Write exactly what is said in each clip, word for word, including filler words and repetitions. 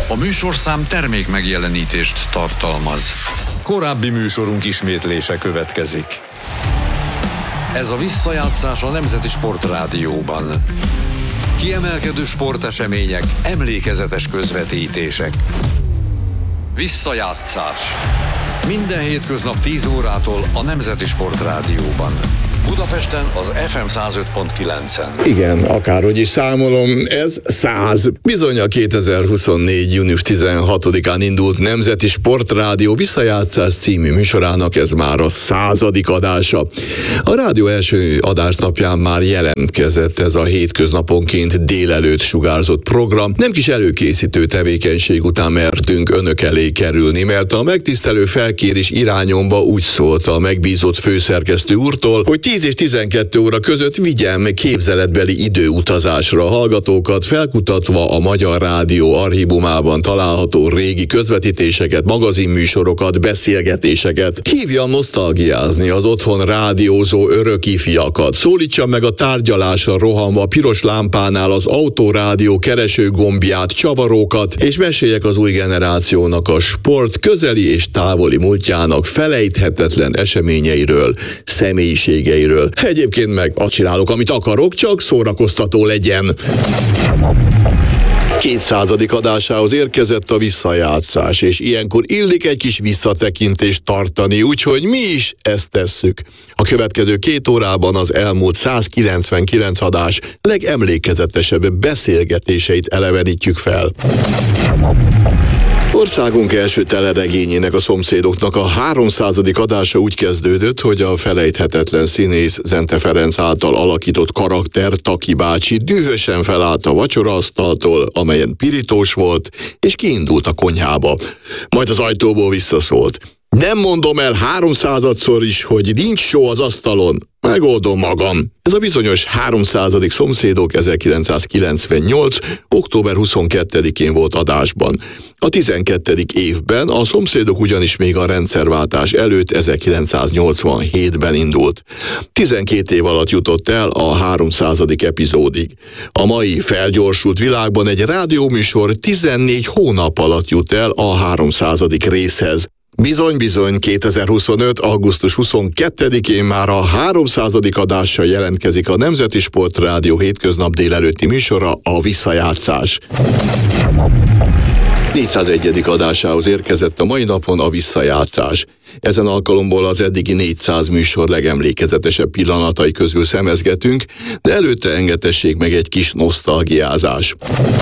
A műsorszám termék megjelenítést tartalmaz. Korábbi műsorunk ismétlése következik. Ez a visszajátszás a Nemzeti Sportrádióban. Kiemelkedő sportesemények, emlékezetes közvetítések. Visszajátszás. Minden hétköznap tíz órától a Nemzeti Sportrádióban. Budapesten az ef em száz öt pont kilencen. Igen, akárhogy is számolom, ez száz. Bizony a kétezer-huszonnégy. június tizenhatodikán indult Nemzeti Sportrádió visszajátszás című műsorának ez már a századik adása. A rádió első adásnapján már jelentkezett ez a hétköznaponként délelőtt sugárzott program. Nem kis előkészítő tevékenység után mertünk önök elé kerülni, mert a megtisztelő felkérés irányomba úgy szólt a megbízott főszerkesztő úrtól, hogy tíz és tizenkettő óra között vigyem képzeletbeli időutazásra a hallgatókat, felkutatva a Magyar Rádió archívumában található régi közvetítéseket, magazinműsorokat, beszélgetéseket. Hívjam nosztalgiázni az otthon rádiózó örök ifjakat. Szólítsam meg a tárgyalásra rohanva piros lámpánál az autorádió keresőgombját, csavarókat, és meséljek az új generációnak a sport közeli és távoli múltjának felejthetetlen eseményeiről, személyiségeiről. Egyébként meg azt csinálok, amit akarok, csak szórakoztató legyen. kétszázadik adásához érkezett a visszajátszás, és ilyenkor illik egy kis visszatekintést tartani, úgyhogy mi is ezt tesszük. A következő két órában az elmúlt százkilencvenkilenc adás legemlékezetesebb beszélgetéseit elevenítjük fel. Országunk első teleregényének, A szomszédoknak a háromszázadik adása úgy kezdődött, hogy a felejthetetlen színész Zente Ferenc által alakított karakter, Taki bácsi dühösen felállt a vacsoraasztaltól, amelyen pirítós volt, és kiindult a konyhába. Majd az ajtóból visszaszólt: nem mondom el háromszázadszor is, hogy nincs só az asztalon. Megoldom magam. Ez a bizonyos háromszázadik Szomszédok ezerkilencszázkilencvennyolc. október huszonkettedikén volt adásban. A tizenkettedik évben, a Szomszédok ugyanis még a rendszerváltás előtt ezerkilencszáznyolcvanhétben indult. tizenkét év alatt jutott el a háromszázadik epizódig. A mai felgyorsult világban egy rádióműsor tizennégy hónap alatt jut el a háromszázadik részhez. Bizony-bizony, kétezer-huszonöt. augusztus huszonkettedikén már a háromszázadik adással jelentkezik a Nemzeti Sportrádió hétköznap délelőtti műsora, a visszajátszás. négyszázegyedik adásához érkezett a mai napon a visszajátszás. Ezen alkalomból az eddigi négyszáz műsor legemlékezetesebb pillanatai közül szemezgetünk, de előtte engedessék meg egy kis nosztalgiázás.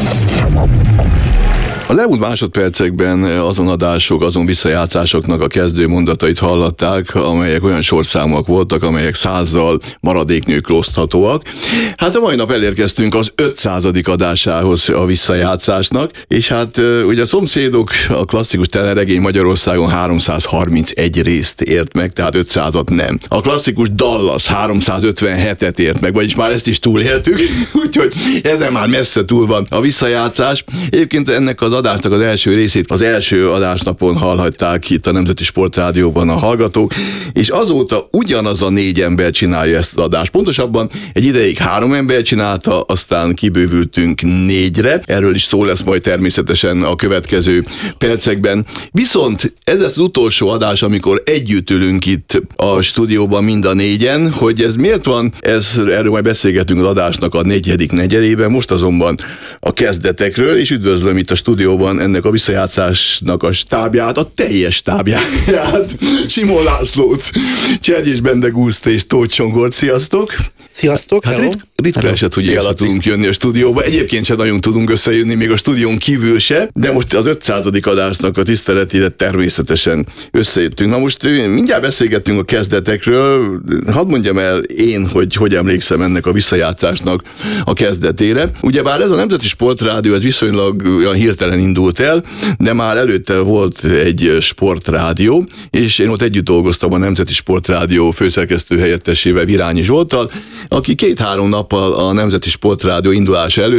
A leúlt másodpercekben azon adások, azon visszajátszásoknak a kezdő mondatait hallatták, amelyek olyan sorszámok voltak, amelyek százzal maradéknőkre oszthatóak. Hát a mai nap elérkeztünk az ötszázadik adásához a visszajátszásnak, és hát ugye a Szomszédok, a klasszikus teleregény Magyarországon háromszázharmincegy részt ért meg, tehát ötszázat nem. A klasszikus Dallas háromszázötvenhetet ért meg, vagyis már ezt is túléltük, úgyhogy ezen már messze túl van a visszajátszás. Egyébként ennek az adásnak az első részét az első adásnapon hallhatták itt a Nemzeti Sportrádióban a hallgatók, és azóta ugyanaz a négy ember csinálja ezt az adást. Pontosabban egy ideig három ember csinálta, aztán kibővültünk négyre, erről is szó lesz majd természetesen a következő percekben. Viszont ez az utolsó adás, amikor együtt ülünk itt a stúdióban mind a négyen, hogy ez miért van, ez, erről majd beszélgetünk az adásnak a negyedik negyedében, most azonban a kezdetekről, és üdvözlöm itt a stúdióban ennek a visszajátszásnak a stábját, a teljes stábját, Simon Lászlót, Csergyés Bendegúzt és Tóth Csongort. Sziasztok! Sziasztok! Hát rit- ritka eset, hogy ilyen tudunk jönni a stúdióba. Egyébként sem nagyon tudunk összejönni, még a stúdión kívül se, de most az ötszázadik adásnak a tiszteletére természetesen összejöttünk. Na most mindjárt beszélgettünk a kezdetekről. Hadd mondjam el én, hogy hogy emlékszem ennek a visszajátszásnak a kezdetére. Ugyebár ez a Nemzeti Sportrádió, ez viszonylag olyan hirtelen indult el, de már előtte volt egy sportrádió, és én ott együtt dolgoztam a Nemzeti Sportrádió főszerkesztő helyettesével, Virányi Zsolttal, aki két-három nappal a Nemzeti Sportrádió indulása előtt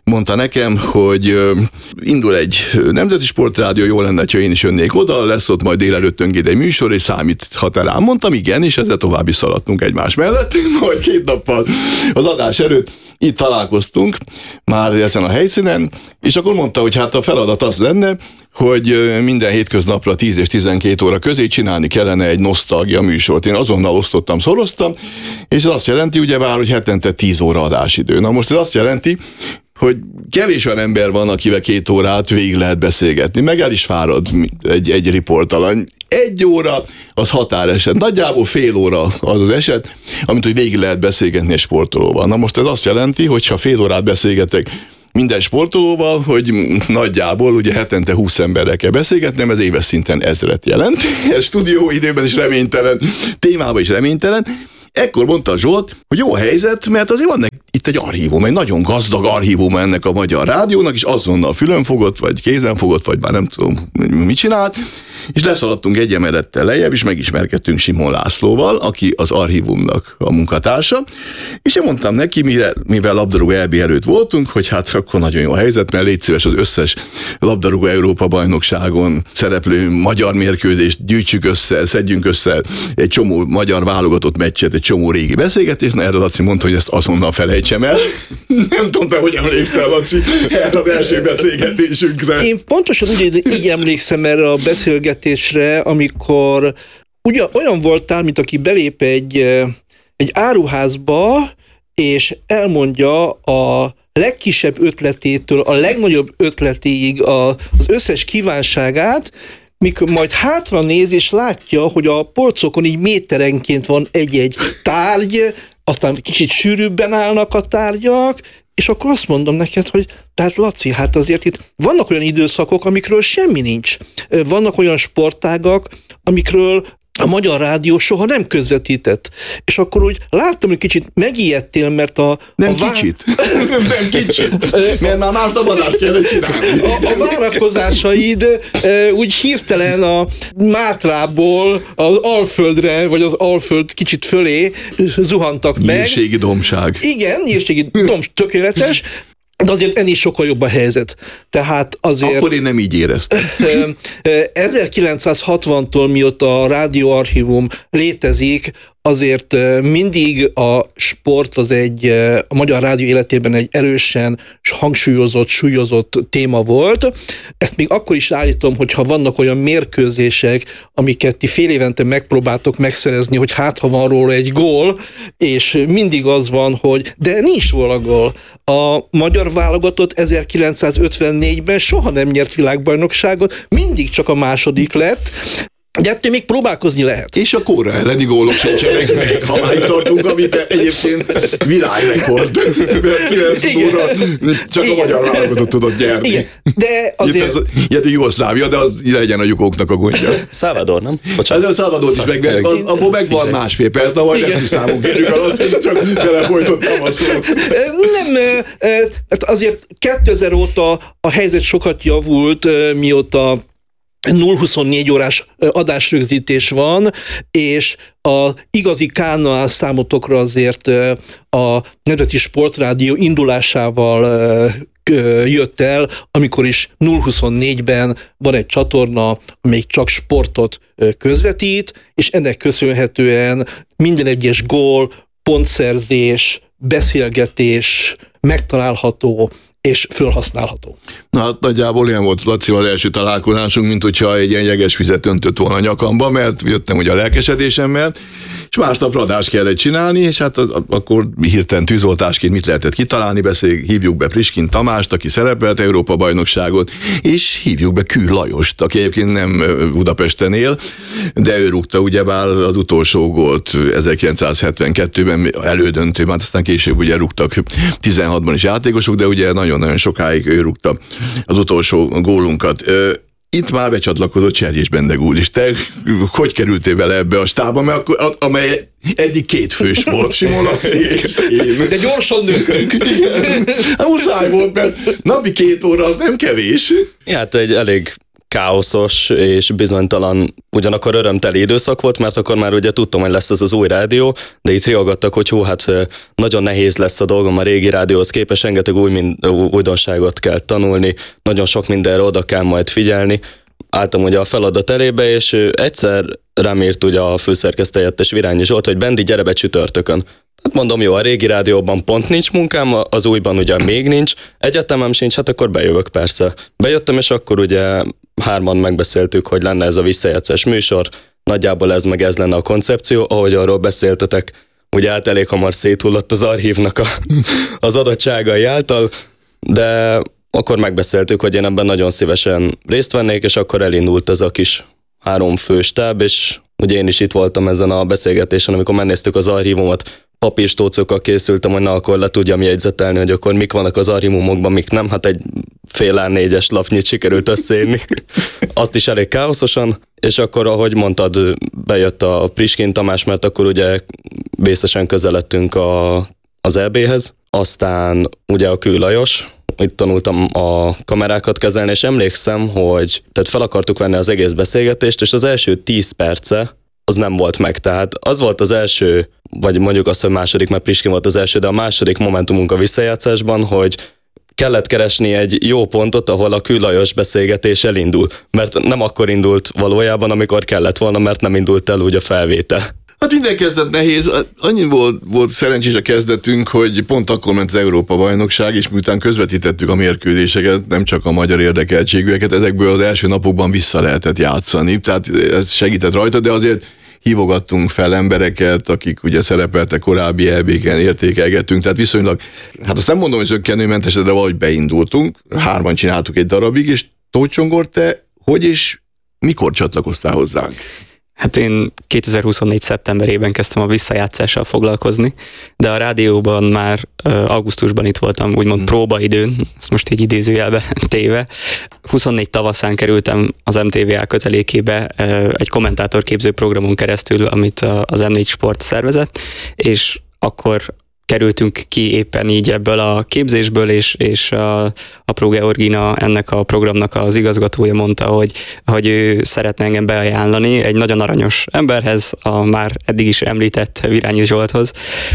mondta nekem, hogy indul egy nemzeti sportrádió, jó lenne, ha én is jönnék oda, lesz ott majd délelőttönként egy műsor, és számíthat rám. Mondtam, igen, és ezzel tovább is szaladtunk egymás mellett, majd két nappal az adás előtt itt találkoztunk már ezen a helyszínen, és akkor mondta, hogy hát a feladat az lenne, hogy minden hétköznapra tíz és tizenkét óra közé csinálni kellene egy nosztalgia műsort. Én azonnal osztottam, szoroztam, és ez azt jelenti, ugyebár, hogy hetente tíz óra adásidő. Na most ez azt jelenti, hogy kevés olyan ember van, akivel két órát végig lehet beszélgetni, meg el is fárad egy, egy riportalany. Egy óra az határeset, nagyjából fél óra az az eset, amit hogy végig lehet beszélgetni egy sportolóval. Na most ez azt jelenti, hogy ha fél órát beszélgetek minden sportolóval, hogy nagyjából ugye hetente húsz emberrel kell beszélgetnem, ez éves szinten ezret jelent. Ez stúdió időben is reménytelen, témában is reménytelen. Ekkor mondta Zsolt, hogy jó a helyzet, mert azért van itt egy archívum, egy nagyon gazdag archívum ennek a Magyar Rádiónak, és azonnal fülön fogott, vagy kézen fogott, vagy már nem tudom, mit csinált, és leszaladtunk egy emelettel lejjebb, és megismerkedtünk Simon Lászlóval, aki az archívumnak a munkatársa, és én mondtam neki, mivel labdarúgó é bé előtt voltunk, hogy hát akkor nagyon jó a helyzet, mert légy szíves, az összes labdarúgó Európa bajnokságon szereplő magyar mérkőzést gyűjtsük össze, szedjünk össze egy csomó magyar válogatott meccset, egy csomó régi beszélgetést. Na, erre Laci mondta, hogy ezt azonnal felejtsem el. Nem tudom, te hogy emlékszel, Laci, erre az első beszélgetésünkre. Én pontosan úgy, így emlékszem erre a beszélgetésre, amikor ugye olyan voltál, mint aki belép egy, egy áruházba, és elmondja a legkisebb ötletétől a legnagyobb ötletéig az összes kívánságát, mikor majd hátra néz, és látja, hogy a polcokon így méterenként van egy-egy tárgy, aztán kicsit sűrűbben állnak a tárgyak, és akkor azt mondom neked, hogy tehát Laci, hát azért itt vannak olyan időszakok, amikről semmi nincs. Vannak olyan sportágak, amikről a Magyar Rádió soha nem közvetített. És akkor úgy láttam, hogy kicsit megijedtél, mert a... Nem a vá... kicsit. nem, nem kicsit. Mert már már tabadást kellett csinálni. A, a várakozásaid e, úgy hirtelen a Mátrából az Alföldre, vagy az Alföld kicsit fölé zuhantak meg. Nyírségi dombság. Igen, nyírségi domb, tökéletes. De azért ennél sokkal jobb a helyzet. Tehát azért... Akkor én nem így éreztem. ezerkilencszázhatvantól, mióta a rádióarchívum létezik, azért mindig a sport az egy, a Magyar Rádió életében egy erősen hangsúlyozott, súlyozott téma volt. Ezt még akkor is állítom, hogyha vannak olyan mérkőzések, amiket ti fél évente megpróbáltok megszerezni, hogy hát ha van róla egy gól, és mindig az van, hogy de nincs róla gól. A magyar válogatott ezerkilencszázötvennégyben soha nem nyert világbajnokságot, mindig csak a második lett, de ettől még próbálkozni lehet. És a kóra elleni gólok sincsenek meg, ha már itt tartunk, amit egyébként világrekord. kilenc óra csak igen. A magyar válogatott tudott nyerni. Igen. De azért... Ilyet a Jugoszlávia, de az legyen a jukóknak a gondja. Salvador, nem? Bocsánat. Ez a Salvador is meg, mert az, abból megvan másfél perc, de majd nem hiszámunk kérjük alatt, csak belefolytottam a szót. Nem, azért kétezer óta a helyzet sokat javult, mióta nulla huszonnégy órás adásrögzítés van, és a igazi kánoán számotokra azért a Nemzeti Sportrádió indulásával jött el, amikor is nulla huszonnégyben van egy csatorna, amelyik csak sportot közvetít, és ennek köszönhetően minden egyes gól, pontszerzés, beszélgetés megtalálható és felhasználható. Na hát nagyjából ilyen volt Lacival első találkozásunk, mint hogyha egy ilyen jeges vizet öntött volna a nyakamba, mert jöttem ugye a lelkesedésemmel, és másnap adást kellett csinálni, és hát akkor hirtelen tűzoltásként mit lehetett kitalálni, beszél, hívjuk be Priskin Tamást, aki szerepelt Európa-bajnokságot, és hívjuk be Kül Lajost, aki egyébként nem Budapesten él, de ő rúgta ugyebár az utolsó gólt ezerkilencszázhetvenkettőben elődöntőben, hát aztán később ugye rúgtak tizenhatban is játékosok, de ugye nagyon-nagyon sokáig ő rúgta az utolsó gólunkat. Itt már becsatlakozott Cserjés Bendegúz is. Te hogy kerültél vele ebbe a stábba, mert akkor, amely eddig két fős volt, Simon Laci és én. De gyorsan nőttünk. Hát muszáj volt, mert napi két óra az nem kevés. Ja, hát egy elég káoszos és bizonytalan, ugyanakkor örömteli időszak volt, mert akkor már ugye tudtam, hogy lesz ez az új rádió, de itt riogattak, hogy hú, hát nagyon nehéz lesz a dolgom a régi rádióhoz képest, rengeteg új mind, újdonságot kell tanulni, nagyon sok mindenre oda kell majd figyelni. Álltam ugye a feladat elébe, és egyszer rám írt ugye a főszerkesztőhelyettes Virányi Zsolt, hogy Bendi, gyere be csütörtökön. Hát mondom, jó, a régi rádióban pont nincs munkám, az újban ugye még nincs, egyetemem sincs, hát akkor bejövök persze. Bejöttem, és akkor ugye hárman megbeszéltük, hogy lenne ez a visszajátszás műsor, nagyjából ez meg ez lenne a koncepció, ahogy arról beszéltetek, ugye hát elég hamar széthullott az archívnak a, az adottságai által, de akkor megbeszéltük, hogy én ebben nagyon szívesen részt vennék, és akkor elindult ez a kis három fős táb, és ugye én is itt voltam ezen a beszélgetésen, amikor megnéztük az archívumot, papírstócokkal készültem, hogy na akkor le tudjam jegyzetelni, hogy akkor mik vannak az archívumokban, mik nem, hát egy fél á négyes lapnyit sikerült összeírni. Azt is elég káoszosan, és akkor, ahogy mondtad, bejött a Priskin Tamás, mert akkor ugye vészesen közeledtünk a, az é béhez, aztán ugye a Kő Lajos, itt tanultam a kamerákat kezelni, és emlékszem, hogy tehát fel akartuk venni az egész beszélgetést, és az első tíz perce az nem volt meg. Tehát az volt az első, vagy mondjuk azt, hogy második, mert Priskin volt az első, de a második momentumunk a visszajátszásban, hogy kellett keresni egy jó pontot, ahol a Kő Lajos beszélgetés elindul. Mert nem akkor indult valójában, amikor kellett volna, mert nem indult el úgy a felvétel. Hát minden kezdet nehéz. Annyi volt, volt szerencsés a kezdetünk, hogy pont akkor ment az Európa-bajnokság, és miután közvetítettük a mérkőzéseket, nem csak a magyar érdekeltségűeket, ezekből az első napokban vissza lehetett játszani. Tehát ez segített rajta, de azért hívogattunk fel embereket, akik ugye szerepeltek korábbi é béken, értékelgettünk, tehát viszonylag, hát azt nem mondom, hogy zökkenőmentes, de valahogy beindultunk, hárman csináltuk egy darabig, és Tóth Csongor, te hogy és mikor csatlakoztál hozzánk? Hát én kétezer-huszonnégy szeptemberében kezdtem a visszajátszással foglalkozni, de a rádióban már uh, augusztusban itt voltam, úgymond hmm. próbaidőn, ezt most így idézőjelbe téve. huszonnégy tavaszán kerültem az em té vé á kötelékébe uh, egy kommentátorképző programon keresztül, amit a, az em négy Sport szervezett, és akkor kerültünk ki éppen így ebből a képzésből, és, és a Apró Georgina, ennek a programnak az igazgatója mondta, hogy, hogy ő szeretne engem beajánlani egy nagyon aranyos emberhez, a már eddig is említett Virányi Zsolthoz,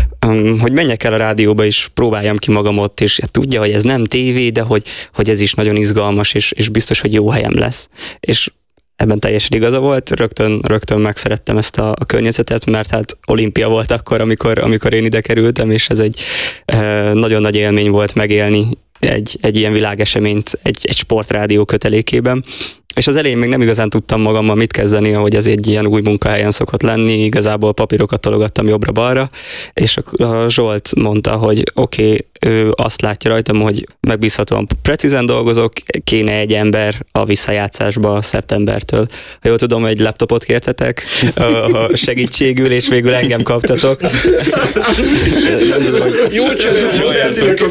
hogy menjek el a rádióba, és próbáljam ki magam ott, és tudja, hogy ez nem tévé, de hogy, hogy ez is nagyon izgalmas, és, és biztos, hogy jó helyem lesz. És ebben teljesen igaza volt, rögtön, rögtön megszerettem ezt a, a környezetet, mert hát olimpia volt akkor, amikor, amikor én ide kerültem, és ez egy e, nagyon nagy élmény volt megélni egy, egy ilyen világeseményt egy, egy sportrádió kötelékében. És az elején még nem igazán tudtam magammal mit kezdeni, ahogy ez egy ilyen új munkahelyen szokott lenni, igazából papírokat tologattam jobbra-balra, és a Zsolt mondta, hogy oké, okay, ő azt látja rajtam, hogy megbízhatóan precízen dolgozok, kéne egy ember a visszajátszásba szeptembertől. Ha jól tudom, egy laptopot kértetek a segítségül, és végül engem kaptatok. Jó csodálják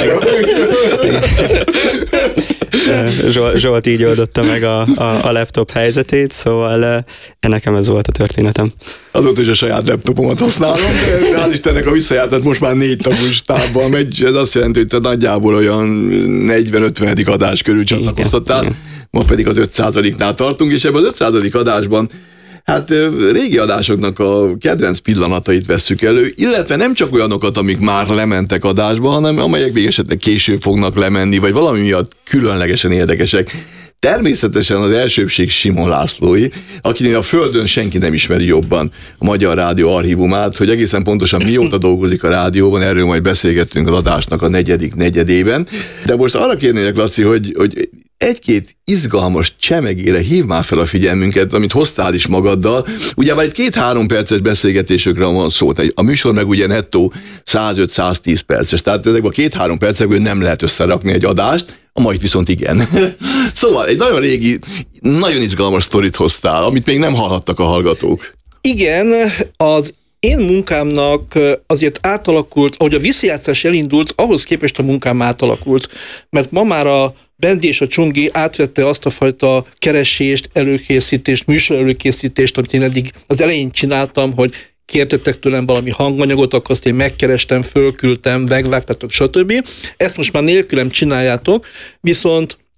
Zsolt, Zsolt így oldotta meg a, a, a laptop helyzetét, szóval nekem ez volt a történetem. Azóta is a saját laptopomat használom, de hál' Istennek a visszajátszat most már négy tagos tábbal megy, ez azt jelenti, hogy te nagyjából olyan negyven-ötven adás körül csatlakoztattál, ma pedig az ötszázadiknál tartunk, és ebben az ötszázadik adásban hát régi adásoknak a kedvenc pillanatait vesszük elő, illetve nem csak olyanokat, amik már lementek adásba, hanem amelyek még esetleg később fognak lemenni, vagy valami miatt különlegesen érdekesek. Természetesen az elsőbség Simon Lászlói, akinél a Földön senki nem ismeri jobban a Magyar Rádió archívumát, hogy egészen pontosan mióta dolgozik a rádióban, erről majd beszélgettünk az adásnak a negyedik negyedében. De most arra kérnélek, Laci, hogy, hogy egy-két izgalmas csemegére hív már fel a figyelmünket, amit hoztál is magaddal. Ugye már egy két-három perces beszélgetésekre van szó. A műsor meg ugye nettó százöt-száztíz perces, tehát ezekben a két-három percekből nem lehet összerakni egy adást, a mai viszont igen. Szóval egy nagyon régi, nagyon izgalmas sztorit hoztál, amit még nem hallhattak a hallgatók. Igen, az én munkámnak azért átalakult, ahogy a visszajátszás elindult, ahhoz képest a munkám átalakult, mert ma már a Bendi és a Csongi átvette azt a fajta keresést, előkészítést, műsor előkészítést, amit én eddig az elején csináltam, hogy kértetek tőlem valami hanganyagot, akkor azt én megkerestem, fölküldtem, megvágtatok, stb. Ezt most már nélkülem csináljátok, viszont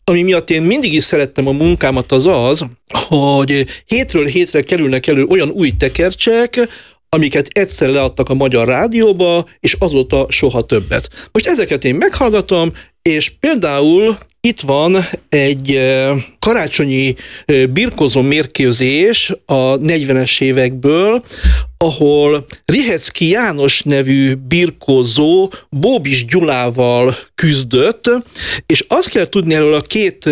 ami miatt én mindig is szerettem a munkámat, az az, hogy hétről hétre kerülnek elő olyan új tekercsek, amiket egyszer leadtak a Magyar Rádióba, és azóta soha többet. Most ezeket én meghallgatom, és például itt van egy karácsonyi birkózó mérkőzés a negyvenes évekből, ahol Rihecki János nevű birkózó Bóbis Gyulával küzdött, és azt kell tudni erről a két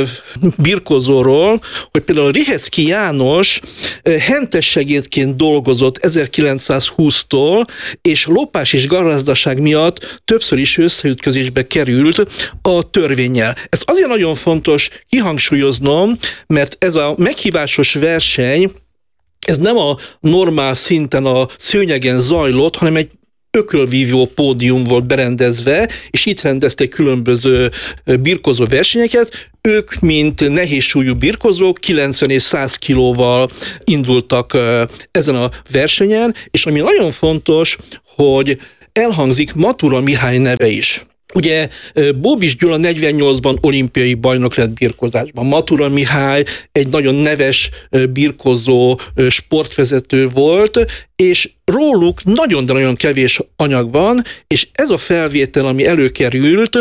birkózóról, hogy például Rihecki János hentessegédként dolgozott ezerkilencszázhúsztól, és lopás és garazdaság miatt többször is összeütközésbe került a törvénnyel. Ez azért nagyon fontos kihangsúlyoznom, mert ez a meghívásos verseny, ez nem a normál szinten a szőnyegen zajlott, hanem egy ökölvívó pódium volt berendezve, és itt rendezték különböző birkozó versenyeket. Ők, mint nehézsúlyú birkozók, kilencven és száz kilóval indultak ezen a versenyen, és ami nagyon fontos, hogy elhangzik Matura Mihály neve is. Ugye Bóbis Gyula negyvennyolcban olimpiai bajnok lett birkozásban. Matura Mihály egy nagyon neves birkozó sportvezető volt, és róluk nagyon, de nagyon kevés anyag van, és ez a felvétel, ami előkerült,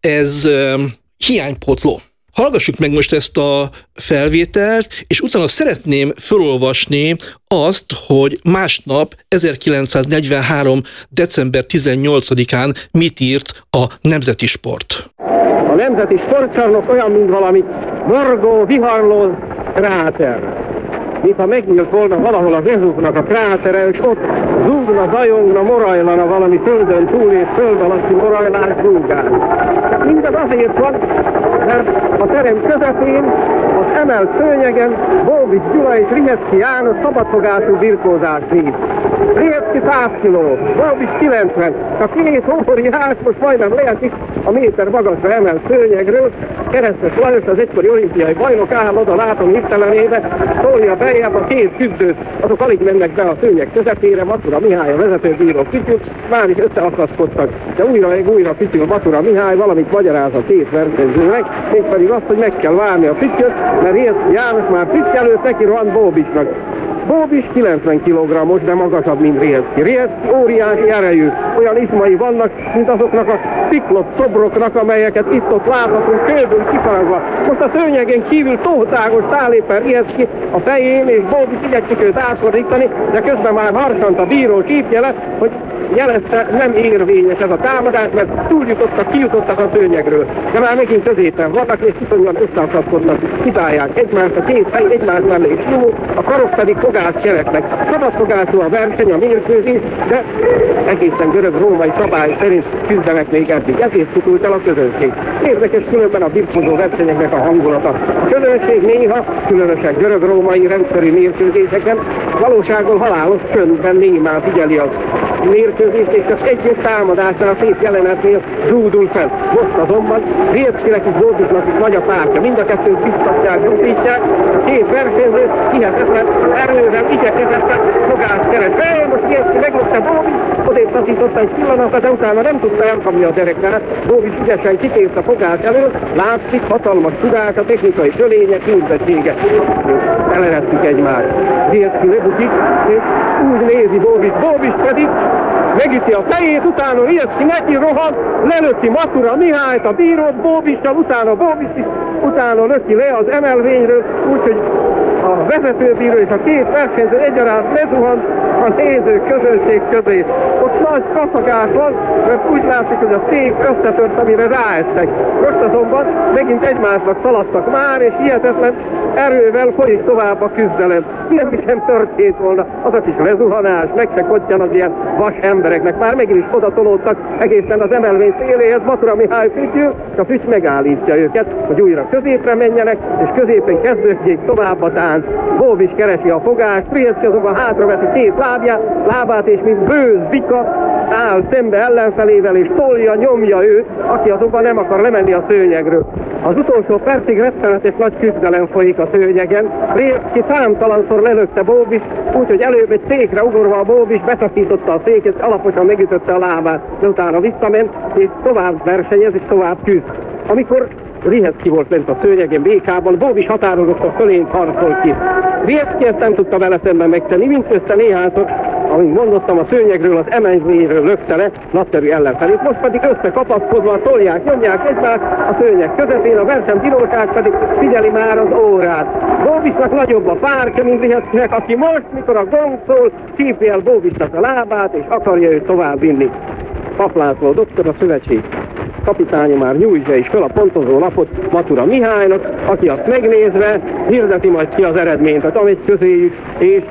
ez hiánypótló. Hallgassuk meg most ezt a felvételt, és utána szeretném felolvasni azt, hogy másnap, ezerkilencszáznegyvenhárom. december tizennyolcadikán mit írt a Nemzeti Sport. A Nemzeti Sportcsarnok olyan, mint valami morgó, viharló kráter. Mintha megnyílt volna valahol az Vezuvnak a krátere, és ott zúgna, zajongna, morajlana valami földön túl és föld alatti morajlás zúgás. Mindez azért van, mert a terem közepén, az emelt szőnyegen Bóbis Gyula és Rihecki János szabadfogású birkózást víz. Rihecki száz kiló, Bóbis kilencven. A két óriás most majdnem leesik a méter magasra emelt szőnyegről. Keresztes Lajos, az egykori olimpiai bajnok áll oda, látom hirtelenébe, szólja beljebb a két küzdőt, azok alig mennek be a szőnyeg közepére, Matura Mihály a vezetőbíró fütyül, már is összeakaszkodtak, de újra meg újra fütyül Matura Mihály, valamit magyaráz a két versenyzőnek, mégpedig azt, hogy meg kell várni a fütyöt, mert Rihecki János már fütyelőt neki rohant Bóbisnak. Bóbis kilencven kilogrammos, de magasabb, mint Rihecki. Rihecki óriási erejű, olyan izmai vannak, mint azoknak a sziklott szobroknak, amelyeket itt-ott láthatunk, kőből kifaragva. Most a szőnyegen kívül tótágos száll éppen Rihecki a fején, és Bóbis igyekszik őt átfordítani, de közben már harsant a bíró csípjele, hogy jelezte, nem érvényes ez a támadás, mert túljutottak, kijutottak a szőnyegről. De már megint középen vannak, és viszonylag összeakaszkodnak, kitálják egymást, a két fej egymás mellé simul, a karok pedig fogást cseleknek. Szabadfogású a verseny, a mérkőzés, de egészen görög-római szabály szerint küzdenek még eddig. Ezért futult el a közönség. Érdekes különben a birkozó versenyeknek a hangulata. A közönség néha, különösen görög-római rendszeri mérkőzéseken valósággal halálos csöndben némán figyeli az mérkőzést, és csak egy-egy támadásnál, szép jelenetnél zúdul fel. Most azonban Riheckinek is Bóbisnak is nagy a pártja. Mind a kettőt biztatják, zúdítják. A két versenyző hihetetlen erővel igyekezett fogást keresni. Most Rihecki meglopta Bóbis, odébb taszította egy pillanatra, de utána nem tudta elkapni a derekát. Bóbis ügyesen kitért a fogás elől, látszik hatalmas tudás, a technikai fölénye, képzettsége. Elerettük egymást. Rihecki lebukik, és úgy nézi Bóbis. Bóbis pedig megüti a fejét, utána Rihecki neki rohan, lelöki Matura Mihályt, a bírót Bóbissal, utána Bóbis is, utána löki le az emelvényről, úgyhogy a vezetőbíró és a két versenyző egyaránt lezuhant a néző közönség közé. Ott nagy kaszagás van, mert úgy látszik, hogy a szék összetört, amire ráestek. Most azonban megint egymásnak szaladtak már, és hihetetlen erővel folyik tovább a küzdelem. Semmi sem történt volna, az a kis lezuhanás, meg se kottyan az ilyen vas embereknek. Már megint is odatolódtak egészen az emelvény széléhez, Matura Mihály fütyül, és a füty megállítja őket, hogy újra középre menjenek, és középen kezdődjék tovább a tánc. Bóbis keresi a fogást, Rihecki azonban hátraveti két lábját, lábát, és mint bőz bika áll szembe ellenfelével, és tolja, nyomja őt, aki azonban nem akar lemenni a szőnyegről. Az utolsó percig rettenetes nagy küzdelem folyik a szőnyegen. Rihecki számtalanszor lelökte Bóbis, úgyhogy előbb egy székre ugorva a Bóbis betaszította a széket, alaposan megütötte a lábát, de utána visszament, és tovább versenyez, és tovább küzd. Amikor Rihecki volt lent a szőnyegen békában, Bóbis határozottan fölénk harcol ki. Rihecki ezt nem tudta vele szemben megtenni, mindössze néhányszor, amint mondottam, a szőnyegről, az emelvényről lökte le nagyszerű ellenfelét. Most pedig összekapaszkodva tolják, nyomják egymást a szőnyeg közepén, a versenybíróság pedig figyeli már az órát. Bóbisnak nagyobb a fárka, mint Riheckinek, aki most, mikor a gong szól, csípi el Bóbisnak a lábát, és akarja őt tovább vinni. Pap László doktor, a szövetség kapitánya már nyújtja is fel a pontozó lapot Matura Mihálynak, aki azt megnézve hirdeti majd ki az eredményt, tehát amegy közéjük, és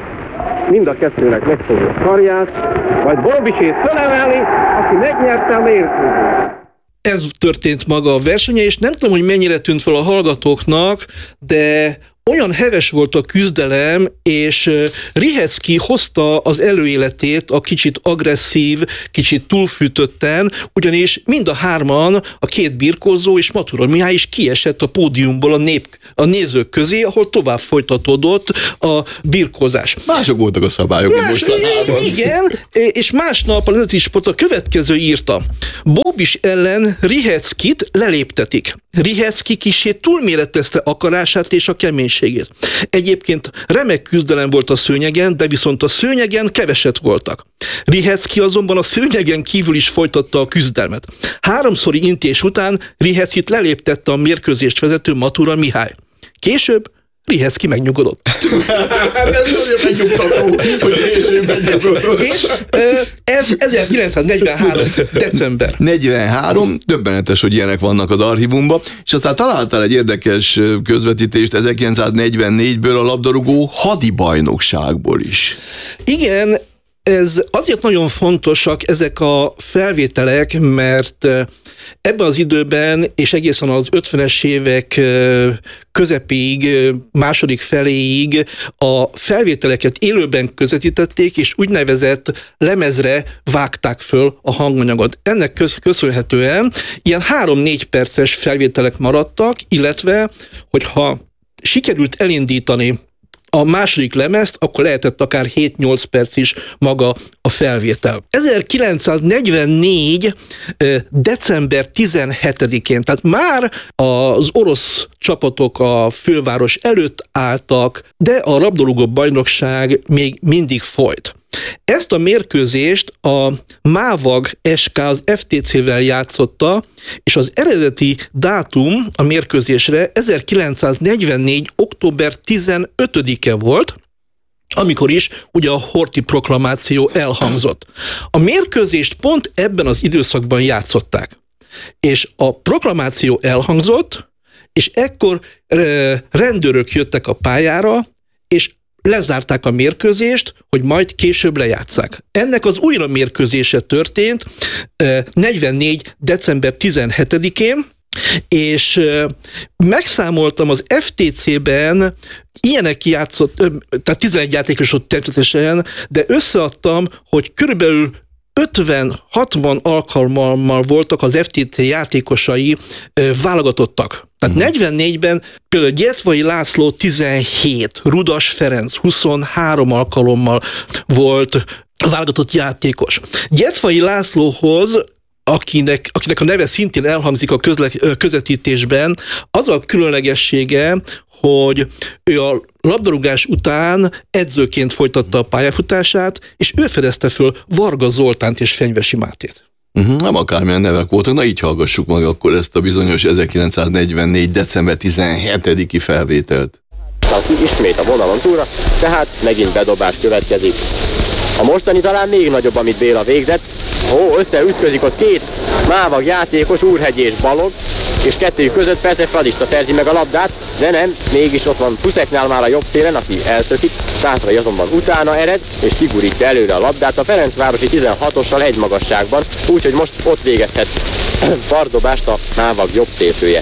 mind a kettőnek megfogja a karját, majd Bóbisét fölemelni, aki megnyerte a mérkőzést. Ez történt maga a versenye, és nem tudom, hogy mennyire tűnt fel a hallgatóknak, de olyan heves volt a küzdelem, és Rihecki hozta az előéletét a kicsit agresszív, kicsit túlfűtötten, ugyanis mind a hárman, a két birkózó és Matura Mihály is kiesett a pódiumból a, nép, a nézők közé, ahol tovább folytatódott a birkózás. Mások voltak a szabályok, mint mostanában. Igen, és másnap a Nemzeti Sport a következő írta. Bóbis ellen Riheckit leléptetik. Rihecki kissé túlméretezte akarását és a keménységét. Egyébként remek küzdelem volt a szőnyegen, de viszont a szőnyegen keveset voltak. Rihecki azonban a szőnyegen kívül is folytatta a küzdelmet. Háromszori intés után Riheckit leléptette a mérkőzést vezető Matura Mihály. Később Rihecki megnyugodott. Ez nagyon megnyugtató, hogy később megnyugodott. És ez ezerkilencszáznegyvenhárom. december. negyvenhárom, döbbenetes, hogy ilyenek vannak az archívumban, és aztán találtál egy érdekes közvetítést ezerkilencszáznegyvennégyből a labdarúgó hadibajnokságból is. Igen, ez azért nagyon fontosak ezek a felvételek, mert ebben az időben, és egészen az ötvenes évek közepéig, második feléig a felvételeket élőben közvetítették, és úgynevezett lemezre vágták föl a hanganyagot. Ennek köszönhetően ilyen három-négy perces felvételek maradtak, illetve, hogyha sikerült elindítani a második lemezt, akkor lehetett akár hét-nyolc perc is maga a felvétel. ezerkilencszáznegyvennégy. december tizenhetedikén, tehát már az orosz csapatok a főváros előtt álltak, de a labdarúgó bajnokság még mindig folyt. Ezt a mérkőzést a Mávag es ká az ef té cével játszotta, és az eredeti dátum a mérkőzésre ezerkilencszáznegyvennégy. október tizenötödike volt, amikor is ugye a Horthy proklamáció elhangzott. A mérkőzést pont ebben az időszakban játszották, és a proklamáció elhangzott, és ekkor rendőrök jöttek a pályára, és lezárták a mérkőzést, hogy majd később lejátsszák. Ennek az újra mérkőzése történt negyvennégy. december tizenhetedikén, és megszámoltam az ef té cében, ilyenek játszott, tehát tizenegy játékosot természetesen, de összeadtam, hogy körülbelül ötven-hatvan alkalommal voltak az ef té cé játékosai válogatottak. Tehát uh-huh. negyvennégyben például Gyetvai László tizenhét, Rudas Ferenc huszonhárom alkalommal volt válogatott játékos. Gyetvai Lászlóhoz, akinek, akinek a neve szintén elhangzik a közle, közvetítésben, az a különlegessége, hogy ő a labdarúgás után edzőként folytatta a pályafutását, és ő fedezte föl Varga Zoltánt és Fenyvesi Mátét. Uh-huh, nem akármilyen nevek voltak, na így hallgassuk meg akkor ezt a bizonyos ezerkilencszáznegyvennégy. december tizenhetediki felvételt. Ismét a vonalon túlra, tehát megint bedobás következik. A mostani talán még nagyobb, amit Béla végzett. Ó, összeütközik ott két Mávag játékos, Úrhegy és Balog, és kettőjük között persze Fradista szerzi meg a labdát, de nem, mégis ott van Puszeknál már a jobb szélen, aki elszökik, Szátrai azonban utána ered, és kigurítja előre a labdát a Ferencvárosi tizenhatossal egy magasságban, úgyhogy most ott végezhet pardobást a Mávag jobb szélsője.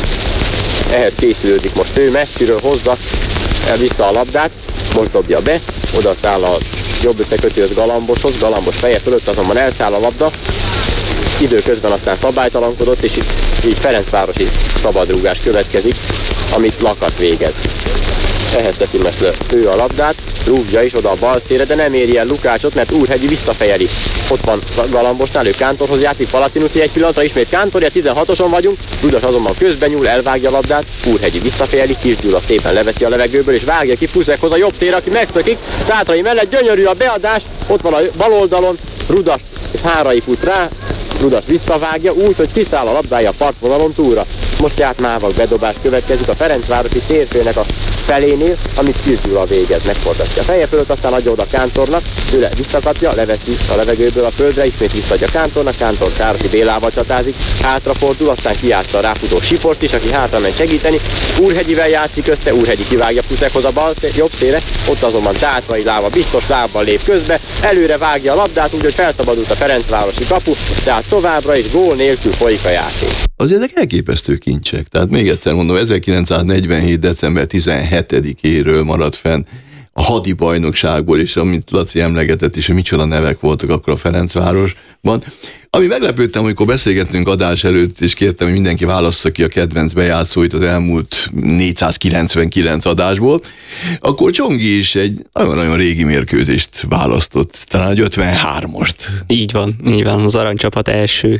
Ehhez készülődik most ő, messziről hozza el vissza a labdát, most dobja be, oda száll a jobb összekötőhöz Galamboshoz, Galambos feje fölött azonban elszáll a labda, időközben aztán szabálytalankodott, és így Ferencvárosi szabadrúgás következik, amit Lakat végez. ehhez teszi ő a labdát, rúgja is oda a bal szélre, de nem éri el Lukácsot, mert Úrhegyi visszafejeli. Ott van Galambosnál, ő Kántorhoz játszik, Palacinuszi egy pillanatra, ismét Kántorja, tizenhatoson vagyunk, Rudas azonban közben nyúl, elvágja a labdát, Úrhegyi visszafejeli, Kis Gyula szépen leveszi a levegőből, és vágja ki Puszekhoz a jobb tér, aki megszökik, Szátrai mellett gyönyörű a beadás, ott van a bal oldalon, Rudas és Hárai fut rá, Rudas visszavágja úgy, hogy kiszáll a labdája a partvonalon túlra. Most tehát Mávag bedobás következik a Ferencvárosi térfőnek a felénél, amit Kis Gyula végez, megforgatja a feje fölött, aztán adja oda Kántornak, ő le visszakapja, leveszi a levegőből a földre, ismét visszaadja Kántornak, Kántor Károsi Bélával csatázik, hátrafordul, aztán kijátsza a ráfutó Siport is, aki hátra ment segíteni, Úrhegyivel játszik össze, Úrhegyi kivágja Puszekhoz a bal jobb szélre, ott azonban Tátrai lába biztos lábbal lép közbe, előre vágja a labdát, úgyhogy felszabadult a Ferencvárosi kapu, tehát továbbra is gól nélkül folyik a játék. Azért ezek elképesztő kincsek. Tehát még egyszer mondom, ezerkilencszáznegyvenhét. december tizenhetedikéről maradt fenn a hadi bajnokságból, és amit Laci emlegetett is, hogy micsoda nevek voltak akkor a Ferencvárosban. Ami meglepődtem, amikor beszélgettünk adás előtt, és kértem, hogy mindenki válassza ki a kedvenc bejátszóit az elmúlt négyszázkilencvenkilenc adásból, akkor Csongi is egy nagyon-nagyon régi mérkőzést választott, talán egy ötvenhármast. Így van, így van, az aranycsapat első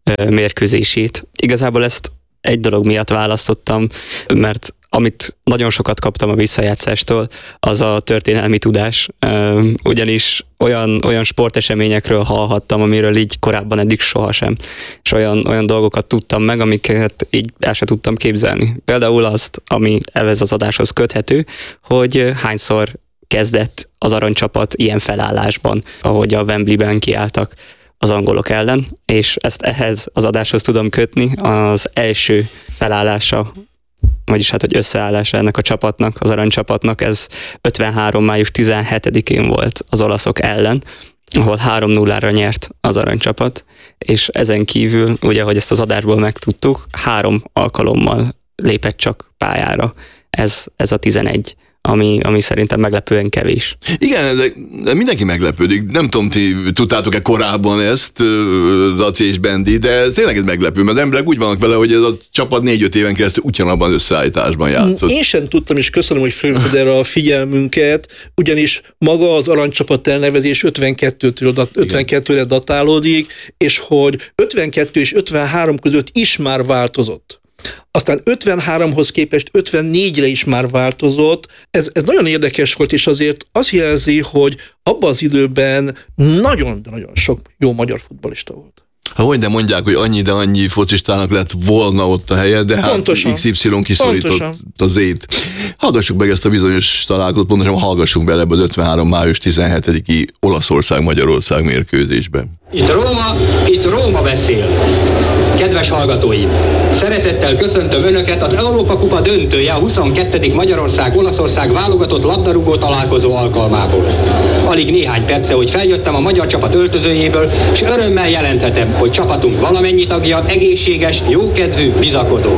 mérkőzését. Igazából ezt egy dolog miatt választottam, mert amit nagyon sokat kaptam a visszajátszástól, az a történelmi tudás, ugyanis olyan, olyan sporteseményekről hallhattam, amiről így korábban eddig sohasem, és olyan, olyan dolgokat tudtam meg, amiket így el sem tudtam képzelni. Például azt, ami ez az adáshoz köthető, hogy hányszor kezdett az aranycsapat ilyen felállásban, ahogy a Wembleyben kiálltak az angolok ellen, és ezt ehhez az adáshoz tudom kötni. Az első felállása, vagyis hát, hogy összeállása ennek a csapatnak, az aranycsapatnak, ez ötvenhárom. május tizenhetedikén volt az olaszok ellen, ahol három nullára nyert az aranycsapat, és ezen kívül, ugye, hogy ezt az adásból megtudtuk, három alkalommal lépett csak pályára. Ez, ez a tizenegy. Ami, ami szerintem meglepően kevés. Igen, de, de mindenki meglepődik. Nem tudom, ti tudtátok-e korábban ezt, Laci és Bendi, de ez tényleg ez meglepő, mert az emberek úgy vannak vele, hogy ez a csapat négy-öt éven keresztül ugyanabban összeállításban játszott. Én sem tudtam, és köszönöm, hogy felhívtad erre a figyelmünket, ugyanis maga az aranycsapat elnevezés ötvenkettőre datálódik, és hogy ötvenkettő és ötvenhárom között is már változott. Aztán ötvenháromhoz képest ötvennégyre is már változott. Ez, ez nagyon érdekes volt, és azért azt jelzi, hogy abban az időben nagyon-nagyon sok jó magyar futballista volt. Ha hogy de mondják, hogy annyi, de annyi focistának lett volna ott a helye, de pontosan, hát iksz ipszilon kiszorított pontosan az ét. Hallgassuk meg ezt a bizonyos találkozót, pontosan hallgassunk bele ebbe az ötvenhárom. május tizenhetediki Olaszország-Magyarország mérkőzésben. Itt Róma, itt Róma beszél. Kedves hallgatóim, szeretettel köszöntöm Önöket az Európa Kupa döntője, a huszonkettedik Magyarország-Olaszország válogatott labdarúgó találkozó alkalmából. Alig néhány perce, hogy feljöttem a magyar csapat öltözőjéből, és örömmel jelenthetem, hogy csapatunk valamennyi tagja egészséges, jókedvű, bizakodó.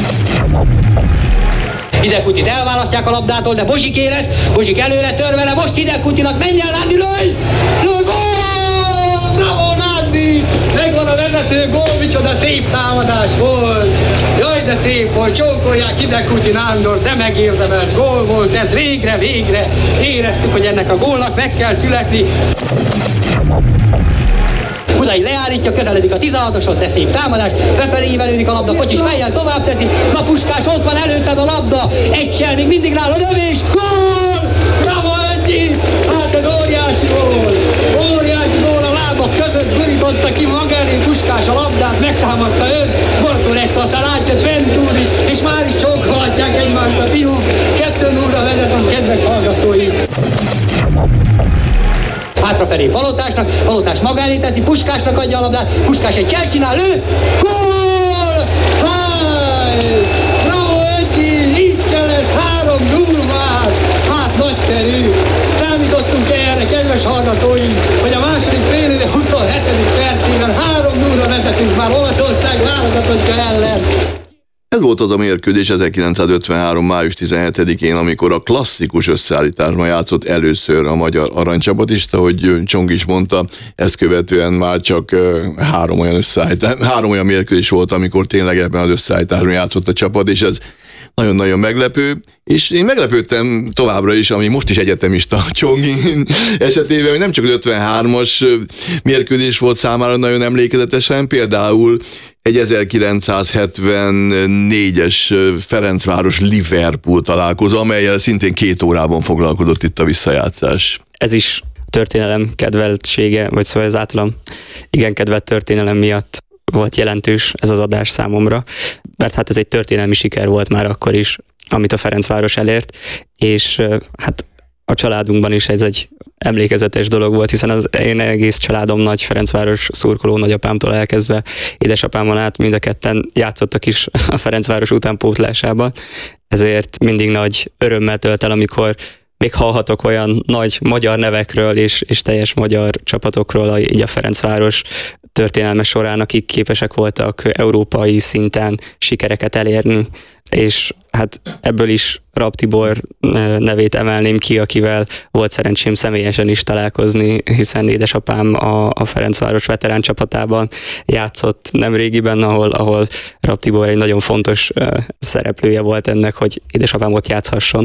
Hidegkutit elválasztják a labdától, de Bozsik élet, Bozsik előre tör vele, most Hidegkutinak menjen, Nándi, lőj! Lőj, gól! Bravo, Nándi! Megvan a vezető gól, micsoda szép támadás volt! Jaj, de szép volt, csókolják Hidegkuti Nándor, de megérdemelt gól volt, ez végre, végre éreztük, hogy ennek a gólnak meg kell születni. Budai leállítja, közeledik a tizenhatoshoz, de szép támadás, befelé ívelődik a labda, Kocsis fejjel tovább teszi, na Puskás, ott van előtted a labda, egysel még mindig rá a lövés, gól! Bravo, Öncsi! Hát ez óriási gól! Óriási gól, a lábak között gurította ki maga elé Puskás a labdát, megtámadta őt, Bortól egy aztán átjött Ventúri, és már is csókolhatják egymást a fiúk, kettő nullra vezet a kedves hallgatói. Hátrafelé Palotásnak, Palotás maga elé teszi, Puskásnak adja a labdát, Puskás egy kell csinál, lő, gól! Háj! Bravo, Öncsi, így kellett, három null már, hát nagyszerű. Számítottunk erre, kedves hallgatóink, hogy a második félidő huszonhetedik percében három nullra vezetünk már Olaszország válogatottja ellen. Ez volt az a mérkőzés ezerkilencszázötvenhárom. május tizenhetedikén, amikor a klasszikus összeállításban játszott először a magyar aranycsapat is, ahogy Csong is mondta, ezt követően már csak három olyan összeállítás, három olyan mérkőzés volt, amikor tényleg ebben az összeállításban játszott a csapat, és ez nagyon-nagyon meglepő, és én meglepődtem továbbra is, ami most is egyetemista Chongqing esetében, hogy nem csak az ötvenhármas mérkőzés volt számára nagyon emlékezetesen, például egy ezerkilencszázhetvennégyes Ferencváros-Liverpool találkozó, amellyel szintén két órában foglalkozott itt a visszajátszás. Ez is történelem kedveltsége, vagy szóval az általam igen kedvelt történelem miatt volt jelentős ez az adás számomra, mert hát ez egy történelmi siker volt már akkor is, amit a Ferencváros elért, és hát a családunkban is ez egy emlékezetes dolog volt, hiszen az én egész családom nagy Ferencváros szurkoló, nagyapámtól elkezdve édesapámon át mind a ketten játszottak is a Ferencváros utánpótlásában, ezért mindig nagy örömmel tölt el, amikor még hallhatok olyan nagy magyar nevekről és, és teljes magyar csapatokról, így a Ferencváros történelme során, akik képesek voltak európai szinten sikereket elérni, és hát ebből is Rapp Tibor nevét emelném ki, akivel volt szerencsém személyesen is találkozni, hiszen édesapám a, a Ferencváros veterán csapatában játszott nemrégiben, ahol, ahol Rapp Tibor egy nagyon fontos szereplője volt ennek, hogy édesapám ott játszhasson,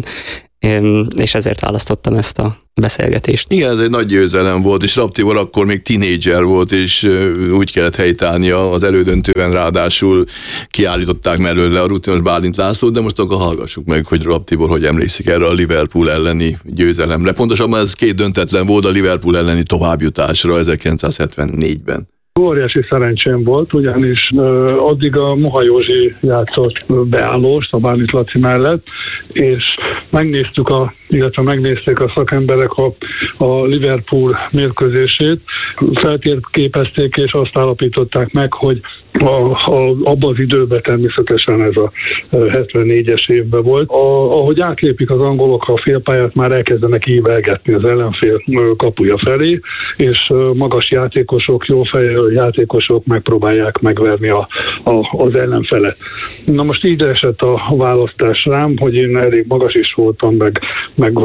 és ezért választottam ezt a beszélgetést. Igen, ez egy nagy győzelem volt, és Rapp Tibor akkor még tínédzser volt, és úgy kellett helytállnia az elődöntően, ráadásul kiállították mellőle a rutinos Bálint Lászlót, de most akkor hallgassuk meg, hogy Rapp Tibor hogy emlékszik erre a Liverpool elleni győzelemre. Pontosabban ez két döntetlen volt a Liverpool elleni továbbjutásra ezerkilencszázhetvennégyben. Óriási szerencsém volt, ugyanis uh, addig a Moha Józsi játszott beállóst a Bálint Laci mellett, és megnéztük, a, illetve megnézték a szakemberek a, a Liverpool mérkőzését, feltérképezték és azt állapították meg, hogy a, a, abban az időben természetesen ez a hetvennégyes évben volt. A, ahogy átlépik az angolok a félpályát, már elkezdenek ívelgetni az ellenfél kapuja felé, és magas játékosok, jó fejű játékosok megpróbálják megverni a, a, az ellenfelet. Na most így esett a választás rám, hogy én elég magas is voltam, meg, meg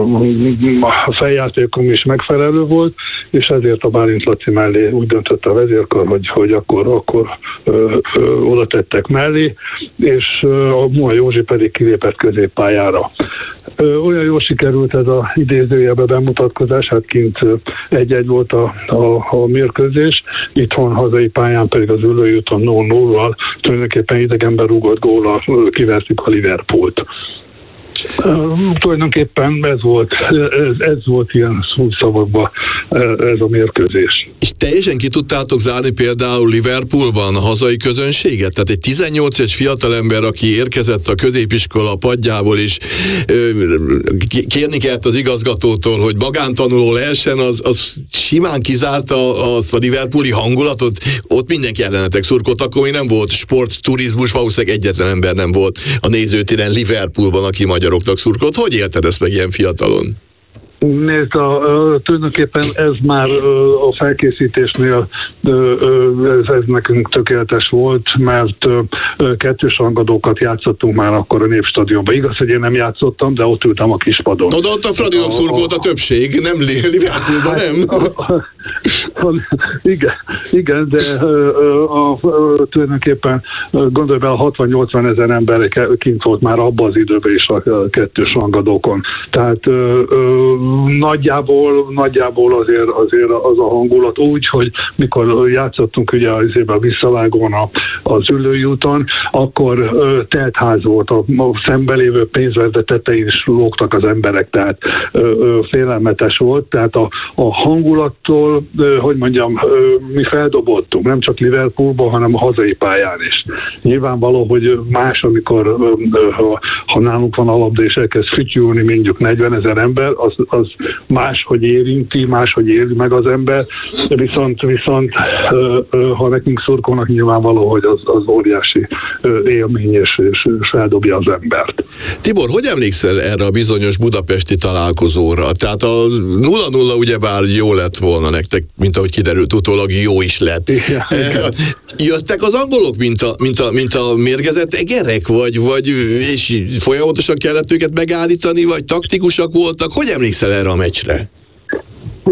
a feljátékom is megfelelő volt, és ezért a Bálint Laci mellé úgy döntött a vezérkar, hogy, hogy akkor, akkor ö, ö, oda tettek mellé, és ö, a Moha Józsi pedig kilépett középpályára. Ö, olyan jól sikerült ez az idézőjelbe bemutatkozás, hát kint egy-egy volt a, a, a mérkőzés, itthon hazai pályán pedig az Ülőjúton nulla nullal tulajdonképpen idegenben rúgott góllal kivertük a Liverpoolt. Uh, tulajdonképpen ez volt, ez, ez volt ilyen szavakban ez a mérkőzés. És teljesen ki tudtátok zárni például Liverpoolban a hazai közönséget? Tehát egy tizennyolc éves fiatalember, aki érkezett a középiskola padjából, és kérni kellett az igazgatótól, hogy magántanuló lehessen, az, az simán kizárta azt a liverpooli hangulatot? Ott mindenki ellenetek szurkolt, akkor még nem volt sportturizmus, valószínűleg egyetlen ember nem volt a nézőtéren Liverpoolban, aki magyaroknak szurkolt. Hogy élted ezt meg ilyen fiatalon? Nézd, a, a, tulajdonképpen ez már a felkészítésnél ez, ez nekünk tökéletes volt, mert kettős rangadókat játszottunk már akkor a Népstadionban. Igaz, hogy én nem játszottam, de ott ültem a kispadon. Oda ott a Fradinak szurkolt a többség, nem Liverpoolban, nem? A, a, a, igen, igen, de a, a, tulajdonképpen gondolj be, a hatvan-nyolcvan ezer ember kint volt már abban az időben is a kettős rangadókon. Tehát Nagyjából, nagyjából azért, azért az a hangulat úgy, hogy mikor játszottunk ugye a visszavágón az Ülőjúton, akkor telt ház volt, a, a szembelévő pénzverde tetején is lógtak az emberek, tehát félelmetes volt, tehát a, a hangulattól, hogy mondjam, mi feldobottunk, nem csak Liverpoolban, hanem a hazai pályán is. Nyilvánvaló, hogy más, amikor ha, ha nálunk van a labda és elkezd fütyülni mondjuk negyvenezer ember, az, az máshogy érinti, máshogy éli meg az ember, viszont, viszont ha nekünk szurkolnak, nyilvánvaló, hogy az, az óriási élmény, és, és feldobja az embert. Tibor, hogy emlékszel erre a bizonyos budapesti találkozóra? Tehát a nulla nulla ugyebár jó lett volna nektek, mint ahogy kiderült utólag, jó is lett. Igen, igen. Jöttek az angolok, mint a, mint a, mint a mérgezett egerek, vagy, vagy és folyamatosan kellett őket megállítani, vagy taktikusak voltak? Hogy emlékszel erre a meccsre? Hú,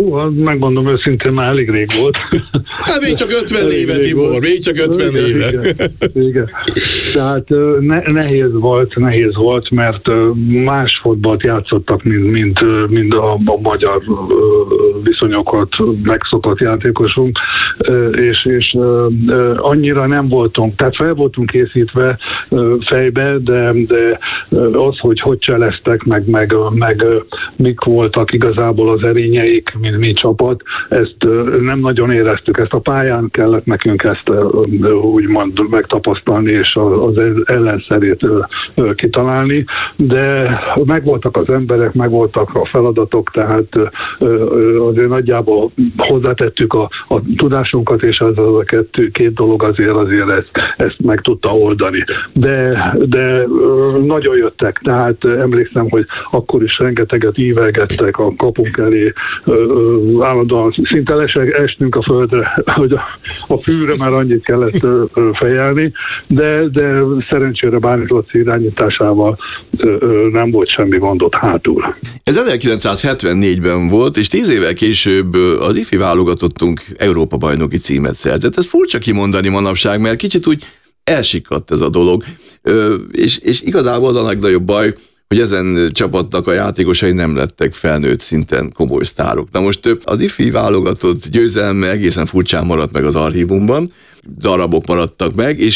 Hú, megmondom őszintén, már elég rég volt. Hát még csak ötven éve, Tibor, még csak ötven igen, éve. Igen, igen. Tehát ne, nehéz volt, nehéz volt, mert más fotballt játszottak, mint, mint, mint a, a magyar viszonyokat megszokott játékosunk, és, és annyira nem voltunk, tehát fel voltunk készítve fejbe, de, de az, hogy hogy cseleztek, meg, meg, meg mik voltak igazából az erényeik, mint mi csapat, ezt nem nagyon éreztük. Ezt a pályán kellett nekünk ezt úgymond megtapasztalni, és az ellenszerét kitalálni, de megvoltak az emberek, megvoltak a feladatok, tehát azért nagyjából hozzátettük a, a tudásunkat, és ez az a kettő, két dolog azért azért ezt, ezt meg tudta oldani. De, de nagyon jöttek, tehát emlékszem, hogy akkor is rengeteget ívelgettek a kapunk elé, állandóan szinte esnünk a földre, hogy a, a fűre már annyit kellett fejelni, de, de szerencsére Bánit Laci irányításával nem volt semmi gondot hátul. Ez ezerkilencszázhetvennégyben volt, és tíz évvel később az ifi válogatottunk Európa-bajnoki címet szerzett. Ez furcsa kimondani manapság, mert kicsit úgy elsikadt ez a dolog, és, és igazából az a legnagyobb baj, hogy ezen csapatnak a játékosai nem lettek felnőtt szinten komoly sztárok. Na most az ifi válogatott győzelme egészen furcsán maradt meg az archívumban, darabok maradtak meg, és